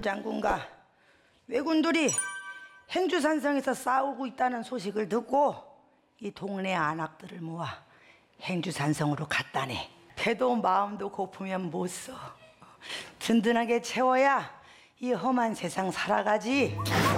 장군과 왜군들이 행주산성에서 싸우고 있다는 소식을 듣고 이 동네 안악들을 모아 행주산성으로 갔다네. 배도 마음도 고프면 못 써. 든든하게 채워야 이 험한 세상 살아가지.